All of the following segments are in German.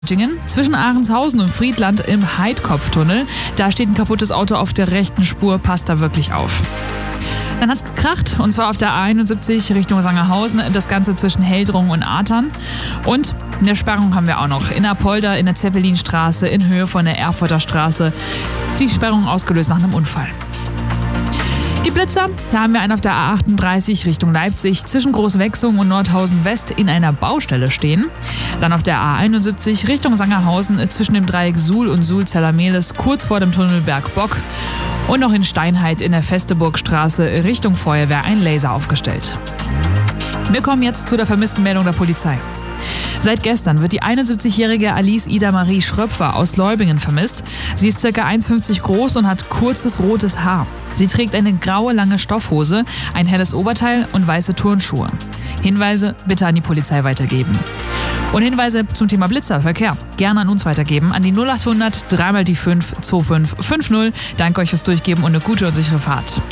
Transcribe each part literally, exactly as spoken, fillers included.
Zwischen Ahrenshausen und Friedland im Heidkopftunnel. Da steht ein kaputtes Auto auf der rechten Spur. Passt da wirklich auf. Dann hat's gekracht, und zwar auf der A einundsiebzig Richtung Sangerhausen. Das Ganze zwischen Heldrungen und Artern. Und eine Sperrung haben wir auch noch. In Apolda, in der Zeppelinstraße, in Höhe von der Erfurter Straße. Die Sperrung ausgelöst nach einem Unfall. Die Blitzer, da haben wir einen auf der A achtunddreißig Richtung Leipzig zwischen Großwechsung und Nordhausen West in einer Baustelle stehen. Dann auf der A einundsiebzig Richtung Sangerhausen zwischen dem Dreieck Suhl und Suhl-Zellermehles kurz vor dem Tunnel Bergbock. Und noch in Steinheit in der Festeburgstraße Richtung Feuerwehr ein Laser aufgestellt. Wir kommen jetzt zu der vermissten Meldung der Polizei. Seit gestern wird die einundsiebzigjährige Alice Ida Marie Schröpfer aus Leubingen vermisst. Sie ist ca. eins Komma fünfzig groß und hat kurzes rotes Haar. Sie trägt eine graue lange Stoffhose, ein helles Oberteil und weiße Turnschuhe. Hinweise bitte an die Polizei weitergeben. Und Hinweise zum Thema Blitzerverkehr gerne an uns weitergeben, an die null achthundert drei mal die fünf zwei fünf fünf null. Danke euch fürs Durchgeben und eine gute und sichere Fahrt.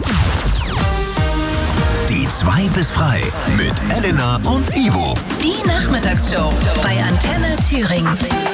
Die zwei bis frei mit Elena und Ivo. Die Nachmittagsshow bei Antenne Thüringen.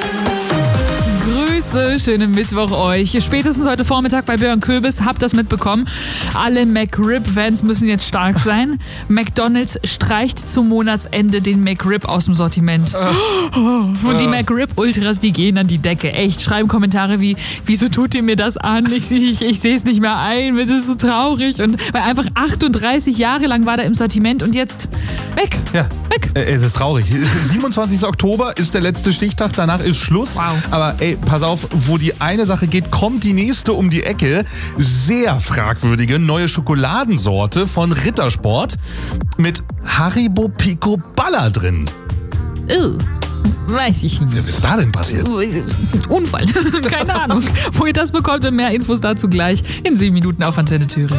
Grüße, schönen Mittwoch euch. Spätestens heute Vormittag bei Björn Köbis, habt das mitbekommen. Alle McRib-Fans müssen jetzt stark sein. McDonald's streicht zum Monatsende den McRib aus dem Sortiment. Oh, und die McRib-Ultras, die gehen an die Decke. Echt, schreiben Kommentare wie, wieso tut ihr mir das an? Ich, ich, ich sehe es nicht mehr ein, das ist so traurig. Und weil einfach achtunddreißig Jahre lang war der im Sortiment und jetzt weg. Ja, weg. Äh, es ist traurig. siebenundzwanzigster Oktober ist der letzte Stichtag, danach ist Schluss. Wow. Aber ey, pass auf, wo die eine Sache geht, kommt die nächste um die Ecke. Sehr fragwürdige neue Schokoladensorte von Rittersport mit Haribo Pico Baller drin. Uh, weiß ich nicht. Was ist da denn passiert? Unfall. Keine Ahnung. Wo ihr das bekommt und mehr Infos dazu gleich in sieben Minuten auf Antenne Thüringen.